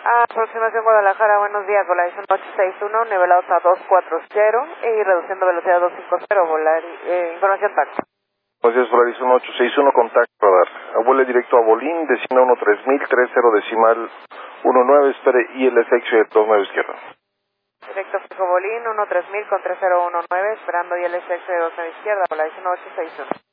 Aproximación Guadalajara, buenos días, volación 861, nivelados a 240 y reduciendo velocidad a 250, volar, información taxi. Buenos días, Volaris 1861, contacto radar. Vuele directo a Bolín, decima 13000, 30 decimal 19, espere ILFX 29 izquierda. Directo fijo Bolín, 13000 con 3019, esperando ILSX 29 izquierda, volación 861.